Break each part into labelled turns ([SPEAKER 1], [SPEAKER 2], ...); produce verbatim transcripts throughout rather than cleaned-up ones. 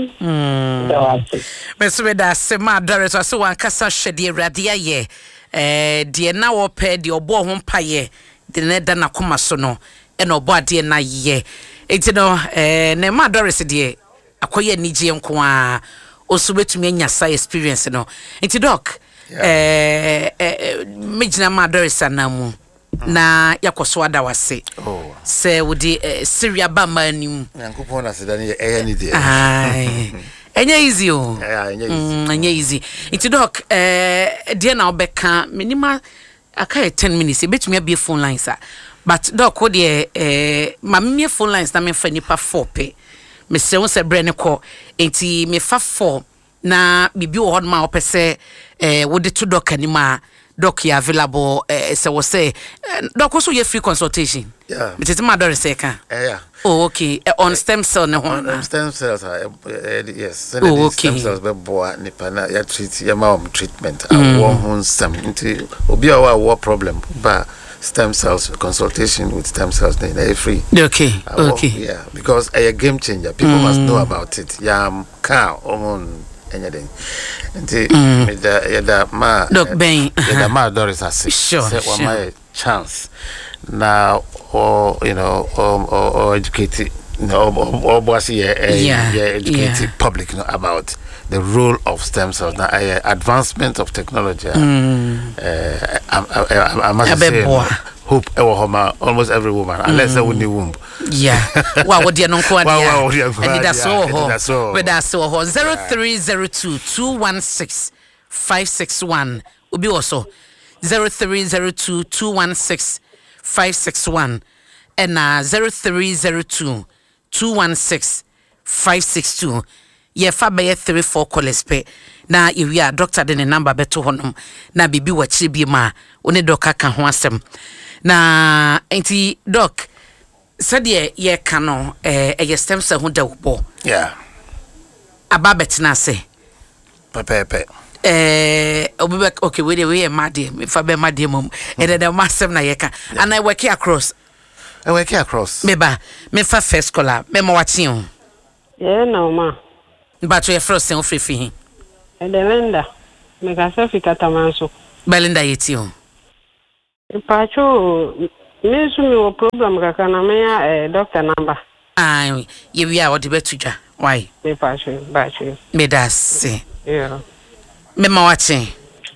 [SPEAKER 1] Mm. Meso be da se ma dore so se wan kasa hwede awrade aye eh de na wo pe de obo ho mpaye de ne da na koma so no e na obo ade na ye enti no eh ne ma dore se de akoye nigye nko a oso betumi anya sa experience no enti doc eh eh mejina ma dore sanamu na yakoso ada wase oh se wodi Syria ba manim
[SPEAKER 2] yankopon na se da ne e ni de
[SPEAKER 1] ai enye easy o
[SPEAKER 2] yeah enye easy
[SPEAKER 1] mm enye easy enti doc eh de na obeka minima aka ten minutes e betumi abie phone lines a but doc wo de eh mamie phone lines na me fa nipa four pe me se won se bre ne ko enti me fa four na bibi wo hod ma opese eh wo de to doc anima doc ya available eh se wo say doc also you free consultation
[SPEAKER 2] yeah
[SPEAKER 1] me tete ma do reseka
[SPEAKER 2] yeah
[SPEAKER 1] oh okay uh, on stem cell ne ho
[SPEAKER 2] on stem cells uh, uh, yes
[SPEAKER 1] oh, okay.
[SPEAKER 2] Stem cells be boa ni pa na ya treat ya ma treatment mm. a wo hun stem nti obi a wa problem ba stem cells consultation with stem cells they free
[SPEAKER 1] okay uh, okay
[SPEAKER 2] yeah because a game changer people mm. must know about it ya ka on anything nti me da ya da ma
[SPEAKER 1] doc ben
[SPEAKER 2] ya da ma doris ase
[SPEAKER 1] sure,
[SPEAKER 2] say
[SPEAKER 1] sure.
[SPEAKER 2] my chance now or you know or or, or educated no or boss yeah yeah educated yeah. public you know, about the role of stem cells now uh, advancement of technology mm. uh, I, I, I must say hope almost every woman unless mm. a wounded womb
[SPEAKER 1] yeah wow what you know and that's so with that so zero three zero two two one six five six one ubi also zero three zero two two one six five six one and uh zero three zero two two one six five six two ye fa be three four callers pe na iwi a doctor de ne number beto honom na bibi wachi bi ma one doc aka ho asem na enti doc said ye ye kano eh e stem cell ho da wo
[SPEAKER 2] yeah
[SPEAKER 1] ababetna se
[SPEAKER 2] pepe pepe
[SPEAKER 1] eh obi okay we dey we made me fa be made mom e dey masem na ye ka and I work across
[SPEAKER 2] I work across
[SPEAKER 1] me ba me fa first scholar me ma wachi o
[SPEAKER 3] yeah no ma
[SPEAKER 1] but we first sen free free
[SPEAKER 3] e dey wenda me ka se fika tamanso
[SPEAKER 1] Belinda yeti o
[SPEAKER 3] Pacho, me su mi wo problem kaka na me ya eh, doctor number.
[SPEAKER 1] Ai, ye wi a wo de betuja. Why?
[SPEAKER 3] Me pacho, bacho.
[SPEAKER 1] Me da se.
[SPEAKER 3] Yeah.
[SPEAKER 1] Me ma wachi.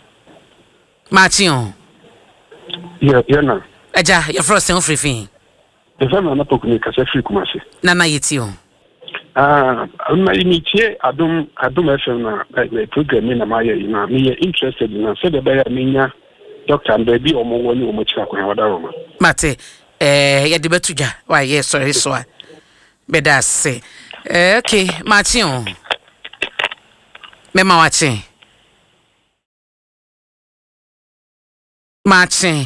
[SPEAKER 1] Machi on.
[SPEAKER 4] Yeah, yeah na.
[SPEAKER 1] Aja, your first sen free free.
[SPEAKER 4] E fa na poko ni ka se free kumase.
[SPEAKER 1] Na na yeti o.
[SPEAKER 4] Ah, na imitie adum adum F M na eh, program na ma ye na me interested na se de ba ya menya doctor and baby omo woni omo chira kwa wada roma
[SPEAKER 1] mate eh ye de betuja why yes sorry so be da se eh okay machi on me ma wachi machi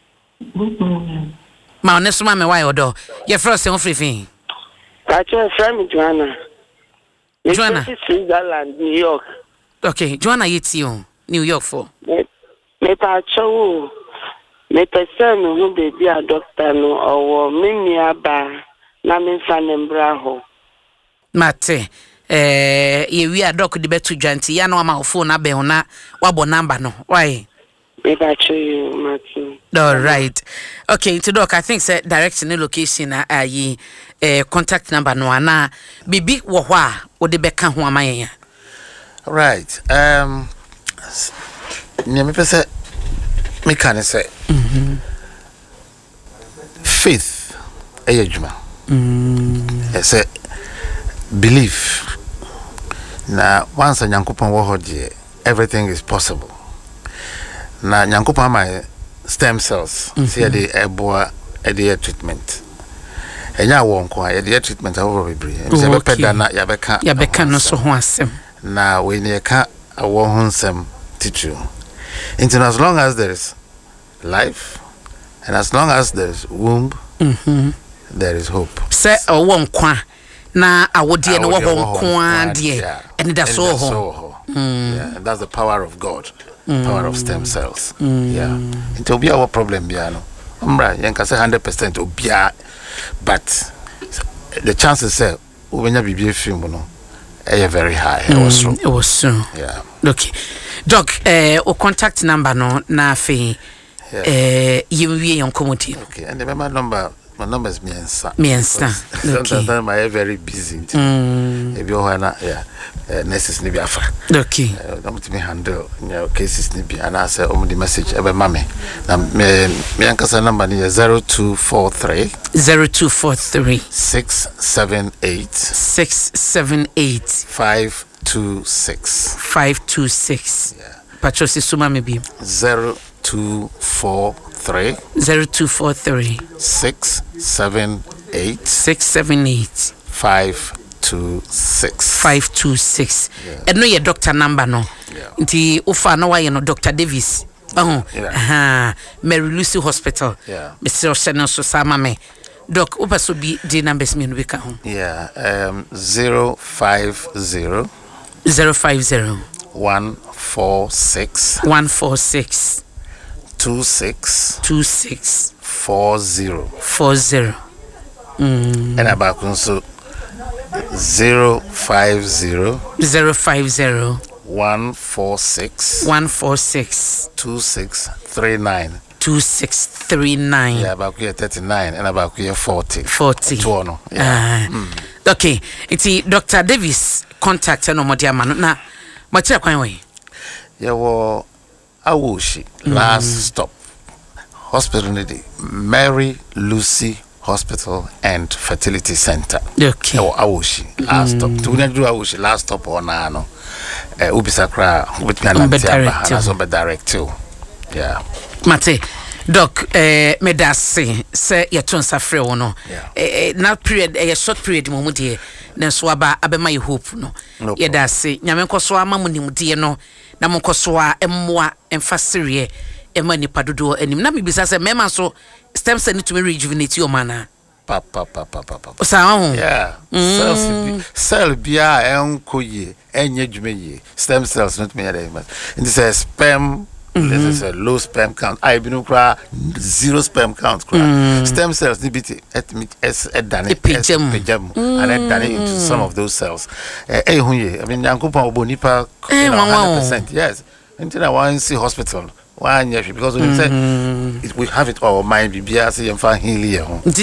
[SPEAKER 1] ma oneso ma me why odo ye first on free fin
[SPEAKER 5] Pacho from Joanna
[SPEAKER 1] Joanna
[SPEAKER 5] Switzerland New York
[SPEAKER 1] okay Joanna yeti on New York for
[SPEAKER 5] me pacho me person who baby a doctor no or me mi aba na me fa nembra ho
[SPEAKER 1] mate eh ye wi a doc de betu dwanti ya no ma phone na be ho na wabo number no why
[SPEAKER 5] me pacho you mate
[SPEAKER 1] all right okay to doc I think say direct no location na ayi eh contact number no ana bibi wo ho a wo de be ka ho amayen ya
[SPEAKER 2] right um me me pese me can say mhm faith ayejuma mm I say belief na once nyankopon wo hodie everything is possible na nyankopon my stem cells mm -hmm. see the eboa e the treatment enya wo nko a the treatment awo bebre se be peda na ya beka
[SPEAKER 1] ya beka no so ho asem
[SPEAKER 2] na we ne ka awo ho nsem titu into as long as there is life and as long as there is womb mm-hmm. there is hope
[SPEAKER 1] say owo nkwa na awodie no wo nkwa de and that's so ho
[SPEAKER 2] yeah and that's the power of God mm. power of stem cells mm. yeah into be our problem bia no umra yen ka say one hundred percent obia but the chances say ubenya bibie film no eh very high. It was true.
[SPEAKER 1] It was true.
[SPEAKER 2] Yeah.
[SPEAKER 1] Okay. Doc, eh o contact number no na fe eh yewie yon komoti.
[SPEAKER 2] Okay. And the my number my number is Miensa.
[SPEAKER 1] Miensa.
[SPEAKER 2] Okay. Sometimes I am very busy. Mm. If you wanna, yeah, uh, nurses ni biafa.
[SPEAKER 1] Okay.
[SPEAKER 2] I'm to me handle your cases ni bi, and I say um the message ebe mame. Na me me ankasa number ni zero two four three
[SPEAKER 1] zero two four three
[SPEAKER 2] six seven eight
[SPEAKER 1] six seven eight
[SPEAKER 2] five two six
[SPEAKER 1] five two six. Yeah. Patrosi suma me bi.
[SPEAKER 2] zero two four three
[SPEAKER 1] zero two four three
[SPEAKER 2] six seven eight
[SPEAKER 1] six seven eight
[SPEAKER 2] five two six
[SPEAKER 1] five two six. And no your doctor number no. Nti ufa na wa no Doctor Davis. Oh, uh-huh. Mary Lucy Hospital.
[SPEAKER 2] Yeah.
[SPEAKER 1] Mister Oshana so sama me. Doc, upa so be the numbers me no be ka ho.
[SPEAKER 2] Yeah, um zero five zero
[SPEAKER 1] zero five zero
[SPEAKER 2] one four six
[SPEAKER 1] one four six
[SPEAKER 2] two six
[SPEAKER 1] two six
[SPEAKER 2] four zero
[SPEAKER 1] four zero. Mm.
[SPEAKER 2] And about so zero five zero
[SPEAKER 1] zero five zero
[SPEAKER 2] one four six
[SPEAKER 1] one four six
[SPEAKER 2] two six three nine
[SPEAKER 1] two six three nine.
[SPEAKER 2] Yeah, about here thirty nine and about here forty
[SPEAKER 1] forty.
[SPEAKER 2] Two no. Yeah.
[SPEAKER 1] Uh, mm. Okay, it's Doctor Davis contact no more dear man. Na machi akwan we.
[SPEAKER 2] Yeah, well, Awoshi last stop hospital nidi Mary Lucy Hospital and Fertility Center.
[SPEAKER 1] Okay.
[SPEAKER 2] Yeah, Awoshi last stop. Tu na do Awoshi last stop ona no. Eh ubisakra with me na tia so be direct too. Yeah.
[SPEAKER 1] Mate Doc, eh medase se ye ton safre wo no. Eh na period eh short period mo mu de na so aba abema ye hope no. Ye da se nyame nkoso ama mu nimde no na mo nkoso a emmoa emfa serie ema nipa dodo anim na bibisa se mema so stem cell need to rejuvenate your mana.
[SPEAKER 2] Pa pa pa pa pa pa.
[SPEAKER 1] Osa
[SPEAKER 2] yeah. Mm. Cells cell bia enkoye enye dwumaye. Stem cells not me there. And this is sperm. Mm-hmm. This is a low sperm count. I been cry zero sperm count. Mm. Stem cells need be at me as a done it pejam and then done it into some of those cells. Eh eh hunye. I mean yankopa obonipa one hundred percent. Yes. Until I want to see hospital. One year because when you say we have it all mind be say you find healing.